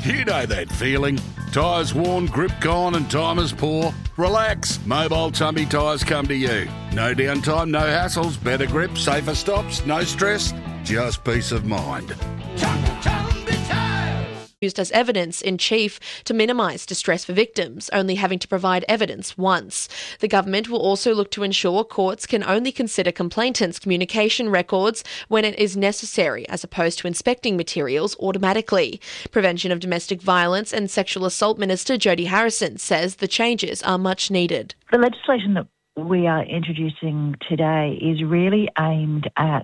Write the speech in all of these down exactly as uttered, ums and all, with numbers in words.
You know that feeling. Tyres worn, grip gone and time is poor. Relax. Mobile Tumby Tyres come to you. No downtime, no hassles, better grip, safer stops, no stress, just peace of mind. Used as evidence in chief to minimise distress for victims, only having to provide evidence once. The government will also look to ensure courts can only consider complainants' communication records when it is necessary, as opposed to inspecting materials automatically. Prevention of Domestic Violence and Sexual Assault Minister Jodie Harrison says the changes are much needed. The legislation that we are introducing today is really aimed at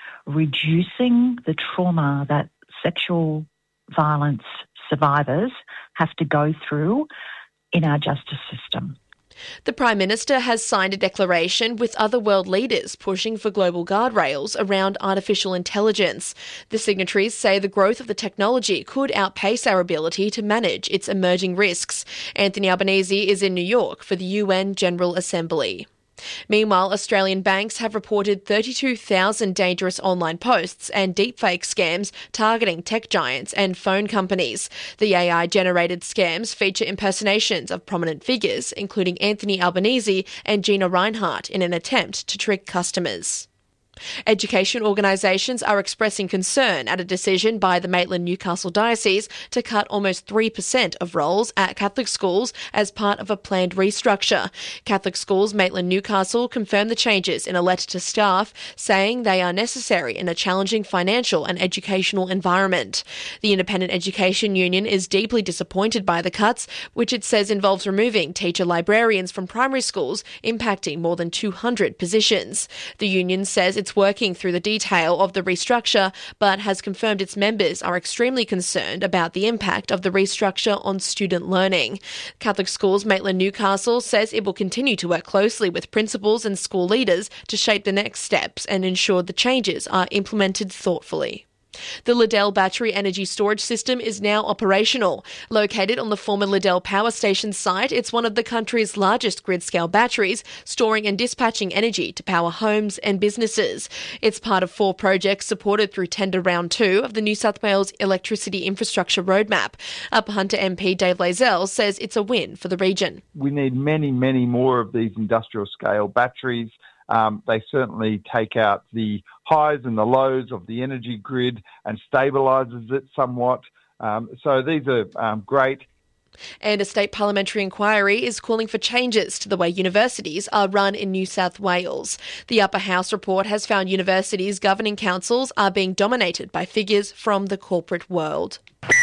reducing the trauma that sexual violence survivors have to go through in our justice system. The Prime Minister has signed a declaration with other world leaders pushing for global guardrails around artificial intelligence. The signatories say the growth of the technology could outpace our ability to manage its emerging risks. Anthony Albanese is in New York for the U N General Assembly. Meanwhile, Australian banks have reported thirty-two thousand dangerous online posts and deepfake scams targeting tech giants and phone companies. The A I-generated scams feature impersonations of prominent figures, including Anthony Albanese and Gina Rinehart, in an attempt to trick customers. Education organisations are expressing concern at a decision by the Maitland-Newcastle Diocese to cut almost three percent of roles at Catholic schools as part of a planned restructure. Catholic Schools Maitland-Newcastle confirmed the changes in a letter to staff, saying they are necessary in a challenging financial and educational environment. The Independent Education Union is deeply disappointed by the cuts, which it says involves removing teacher librarians from primary schools, impacting more than two hundred positions. The union says it's It's working through the detail of the restructure, but has confirmed its members are extremely concerned about the impact of the restructure on student learning. Catholic Schools Maitland-Newcastle says it will continue to work closely with principals and school leaders to shape the next steps and ensure the changes are implemented thoughtfully. The Liddell Battery Energy Storage System is now operational. Located on the former Liddell Power Station site, it's one of the country's largest grid-scale batteries, storing and dispatching energy to power homes and businesses. It's part of four projects supported through tender round two of the New South Wales Electricity Infrastructure Roadmap. Upper Hunter M P Dave Lazell says it's a win for the region. We need many, many more of these industrial-scale batteries. Um, they certainly take out the highs and the lows of the energy grid and stabilises it somewhat. Um, so these are um, great. And a state parliamentary inquiry is calling for changes to the way universities are run in New South Wales. The Upper House report has found universities' governing councils are being dominated by figures from the corporate world.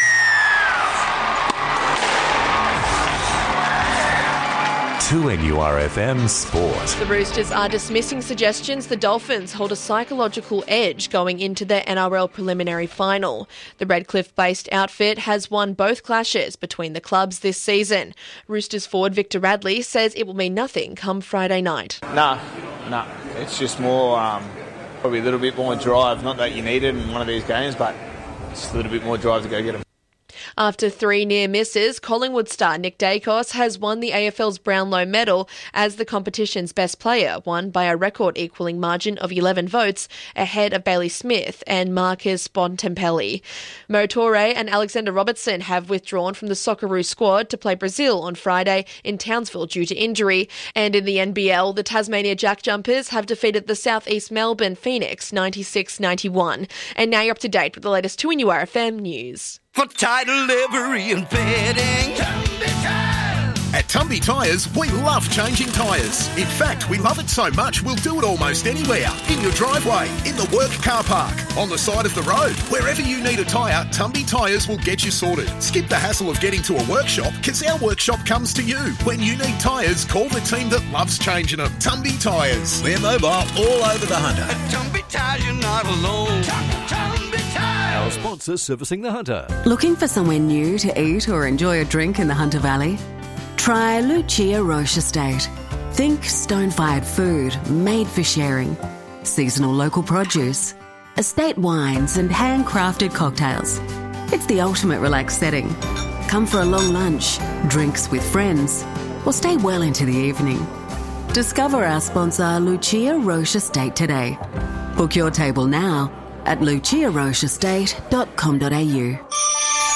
two N U R F M Sport. The Roosters are dismissing suggestions the Dolphins hold a psychological edge going into their N R L preliminary final. The Redcliffe-based outfit has won both clashes between the clubs this season. Roosters forward Victor Radley says it will mean nothing come Friday night. No, no. It's just more, um, probably a little bit more drive. Not that you need it in one of these games, but just a little bit more drive to go get them. After three near misses, Collingwood star Nick Dacos has won the A F L's Brownlow medal as the competition's best player, won by a record-equalling margin of eleven votes, ahead of Bailey Smith and Marcus Bontempelli. Mo Torre and Alexander Robertson have withdrawn from the Socceroo squad to play Brazil on Friday in Townsville due to injury. And in the N B L, the Tasmania Jack Jumpers have defeated the South East Melbourne Phoenix ninety-six ninety-one. And now you're up to date with the latest two N U R F M news. For title, livery and bedding, Tumby Tyres. At Tumby Tyres, we love changing tyres. In fact, we love it so much we'll do it almost anywhere. In your driveway, in the work car park, on the side of the road. Wherever you need a tyre, Tumby Tyres will get you sorted. Skip the hassle of getting to a workshop, because our workshop comes to you. When you need tyres, call the team that loves changing them. Tumby Tyres. We're mobile all over the Hunter. At Tumby Tyres, you're not alone. Tumby Tyres. Our sponsor servicing the Hunter. Looking for somewhere new to eat or enjoy a drink in the Hunter Valley? Try Lucia Roche Estate. Think stone-fired food made for sharing, seasonal local produce, estate wines and handcrafted cocktails. It's the ultimate relaxed setting. Come for a long lunch, drinks with friends, or stay well into the evening. Discover our sponsor Lucia Roche Estate today. Book your table now at lucia roche estate dot com dot a u.